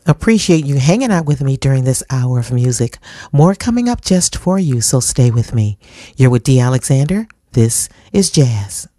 Appreciate you hanging out with me during this hour of music. More coming up just for you, so stay with me. You're with D. Alexander. This is Jazz.